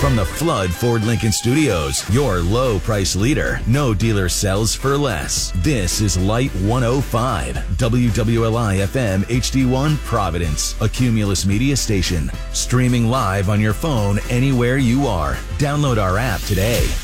From the Flood Ford Lincoln Studios, your low price leader. No dealer sells for less. This is Light 105, WWLI FM HD1 Providence, a Cumulus media station. Streaming live on your phone anywhere you are. Download our app today.